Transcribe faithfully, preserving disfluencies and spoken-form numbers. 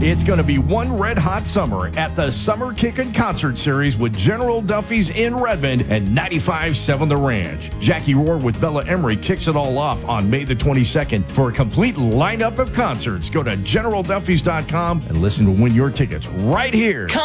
It's going to be one red-hot summer at the Summer Kickin' Concert Series with General Duffy's in Redmond and ninety-five point seven The Ranch. Jackie Rohr with Bella Emery kicks it all off on May the twenty-second. For a complete lineup of concerts, go to general duffys dot com and listen to win your tickets right here.